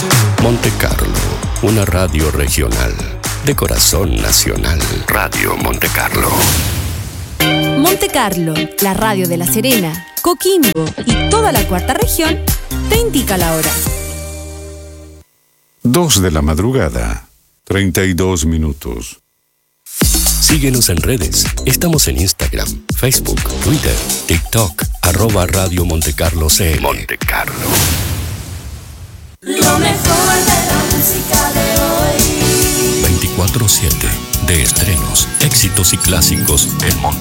Monte Carlo, una radio regional de corazón nacional. Radio Monte Carlo. Monte Carlo, la radio de La Serena, Coquimbo y toda la cuarta región, te indica la hora. 2 de la madrugada, 32 minutos. Síguenos en redes. Estamos en Instagram, Facebook, Twitter, TikTok, @Radio Monte Carlo CL. Monte Carlo. Lo mejor de la música de hoy. 24/7 de estrenos, éxitos y clásicos en Monte